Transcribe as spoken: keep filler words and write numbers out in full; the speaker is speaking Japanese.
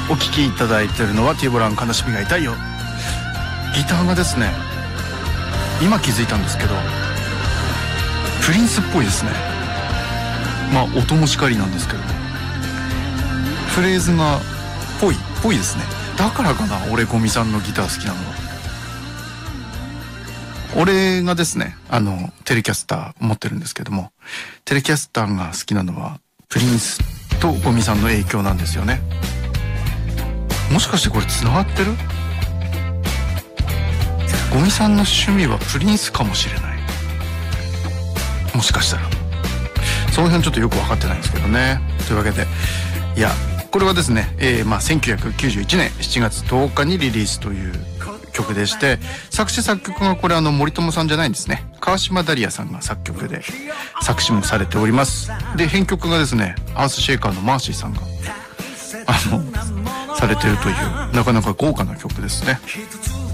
お聴きいただいているのはティーボラン悲しみが痛いよ。ギターがですね、今気づいたんですけどプリンスっぽいですね。まあ音もしかりなんですけどフレーズがぽいぽいですね。だからかな、俺ゴミさんのギター好きなのは。俺がですね、あのテレキャスター持ってるんですけども、テレキャスターが好きなのはプリンスとゴミさんの影響なんですよね。もしかしてこれ繋がってる？ゴミさんの趣味はプリンスかもしれない。もしかしたらその辺ちょっとよく分かってないんですけどね。というわけで、いやこれはですね、えー、まあせんきゅうひゃくきゅうじゅういちねんしちがつとおかにリリースという曲でして、作詞作曲がこれあの森友さんじゃないんですね。川島ダリアさんが作曲で作詞もされております。で編曲がですね、アースシェイカーのマーシーさんがあのされてるというなかなか豪華な曲ですね。